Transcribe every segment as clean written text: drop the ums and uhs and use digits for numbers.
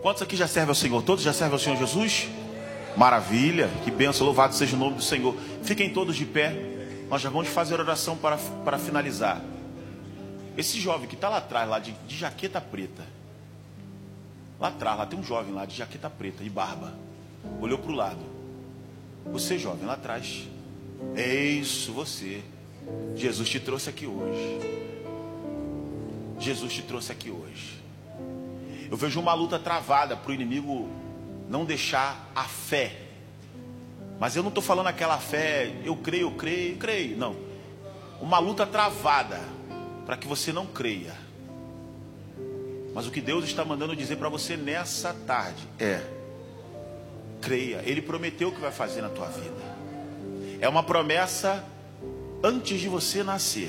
Quantos aqui já servem ao Senhor? Todos já servem ao Senhor Jesus? Maravilha, que bênção, louvado seja o nome do Senhor. Fiquem todos de pé. Nós já vamos fazer oração para finalizar. Esse jovem que está lá atrás, lá de jaqueta preta. Lá atrás, lá tem um jovem lá de jaqueta preta e barba. Olhou para o lado. Você, jovem, lá atrás. É isso, você. Jesus te trouxe aqui hoje. Jesus te trouxe aqui hoje. Eu vejo uma luta travada para o inimigo não deixar a fé. Mas eu não estou falando aquela fé, eu creio. Não. Uma luta travada para que você não creia. Mas o que Deus está mandando dizer para você nessa tarde é: creia. Ele prometeu o que vai fazer na tua vida. É uma promessa antes de você nascer.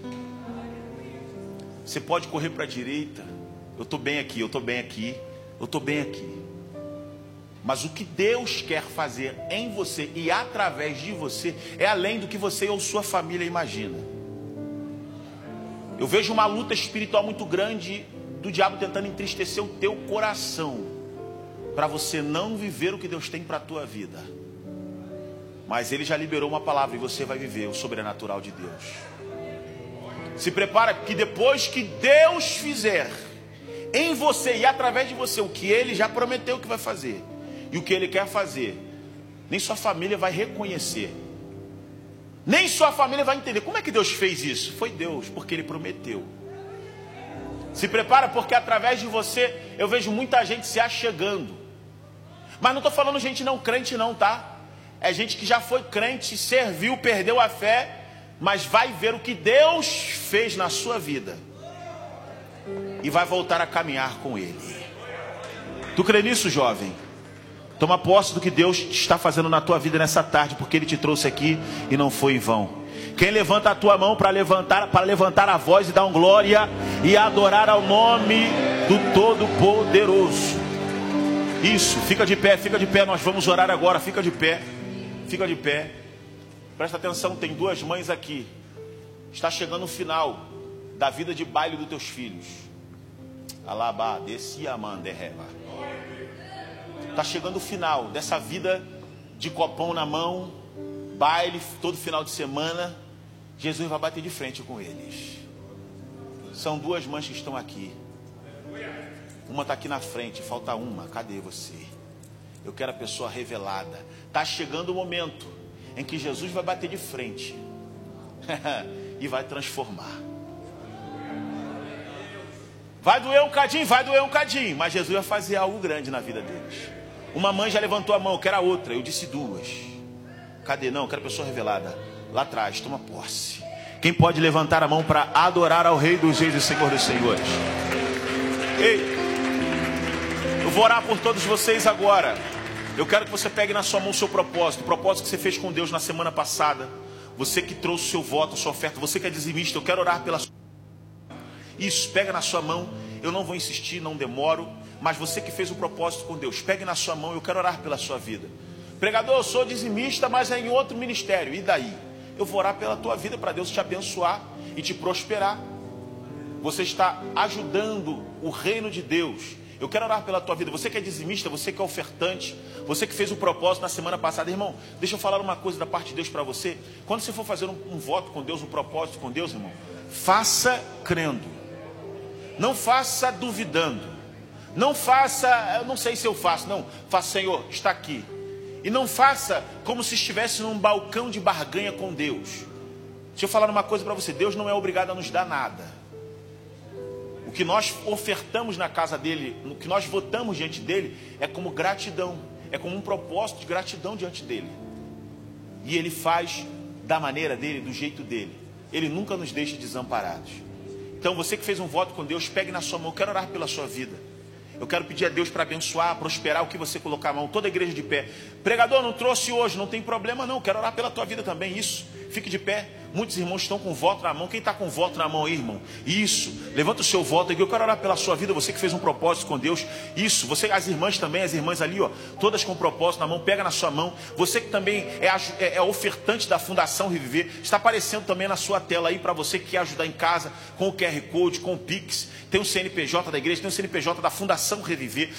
Você pode correr para a direita. Eu estou bem aqui, eu estou bem aqui, eu estou bem aqui. Mas o que Deus quer fazer em você e através de você é além do que você ou sua família imagina. Eu vejo uma luta espiritual muito grande do diabo tentando entristecer o teu coração, para você não viver o que Deus tem para a tua vida. Mas Ele já liberou uma palavra e você vai viver o sobrenatural de Deus. Se prepara, que depois que Deus fizer em você e através de você o que Ele já prometeu que vai fazer e o que Ele quer fazer, nem sua família vai reconhecer, nem sua família vai entender. Como é que Deus fez isso? Foi Deus, porque Ele prometeu. Se prepara, porque através de você eu vejo muita gente se achegando. Mas não estou falando gente não crente não, tá? É gente que já foi crente, serviu, perdeu a fé, mas vai ver o que Deus fez na sua vida e vai voltar a caminhar com Ele. Tu crê nisso, jovem? Toma posse do que Deus está fazendo na tua vida nessa tarde, porque Ele te trouxe aqui e não foi em vão. Quem levanta a tua mão para levantar a voz e dar um glória e adorar ao nome do Todo-Poderoso. Isso, fica de pé, nós vamos orar agora, fica de pé. Presta atenção, tem duas mães aqui. Está chegando o final da vida de baile dos teus filhos. Alabá, descia manderreva. Está chegando o final dessa vida de copão na mão, baile todo final de semana. Jesus vai bater de frente com eles. São duas mães que estão aqui. Uma está aqui na frente, falta uma. Cadê você? Eu quero a pessoa revelada. Está chegando o momento em que Jesus vai bater de frente e vai transformar. Vai doer um cadinho, mas Jesus vai fazer algo grande na vida deles. Uma mãe já levantou a mão, eu quero a outra. Eu disse duas. Cadê? Não, eu quero a pessoa revelada. Lá atrás, toma posse. Quem pode levantar a mão para adorar ao Rei dos Reis e Senhor dos Senhores? Ei, eu vou orar por todos vocês agora. Eu quero que você pegue na sua mão o seu propósito. O propósito que você fez com Deus na semana passada. Você que trouxe o seu voto, a sua oferta. Você que é dizimista, eu quero orar pela sua... Isso, pega na sua mão. Eu não vou insistir, não demoro. Mas você que fez o propósito com Deus, pegue na sua mão. Eu quero orar pela sua vida. Pregador, eu sou dizimista, mas é em outro ministério. E daí? Eu vou orar pela tua vida para Deus te abençoar e te prosperar. Você está ajudando o reino de Deus. Eu quero orar pela tua vida. Você que é dizimista, você que é ofertante, você que fez o propósito na semana passada. Irmão, deixa eu falar uma coisa da parte de Deus para você. Quando você for fazer um voto com Deus, um propósito com Deus, irmão, faça crendo. Não faça duvidando. Não faça, eu não sei se eu faço. Não, faça, Senhor, está aqui. E não faça como se estivesse num balcão de barganha com Deus. Deixa eu falar uma coisa para você. Deus não é obrigado a nos dar nada. O que nós ofertamos na casa dele, o que nós votamos diante dele, é como gratidão. É como um propósito de gratidão diante dele. E ele faz da maneira dele, do jeito dele. Ele nunca nos deixa desamparados. Então você que fez um voto com Deus, pegue na sua mão. Eu quero orar pela sua vida. Eu quero pedir a Deus para abençoar, prosperar o que você colocar a mão. Toda a igreja de pé. Pregador, não trouxe hoje, não tem problema não. Eu quero orar pela tua vida também. Isso, fique de pé. Muitos irmãos estão com voto na mão. Quem está com voto na mão aí, irmão? Isso, levanta o seu voto aqui. Eu quero orar pela sua vida. Você que fez um propósito com Deus. Isso, você, as irmãs também, as irmãs ali, ó, todas com propósito na mão. Pega na sua mão. Você que também é ofertante da Fundação Reviver. Está aparecendo também na sua tela aí para você que quer ajudar em casa com o QR Code, com o Pix. Tem o CNPJ da igreja, tem o CNPJ da Fundação Reviver.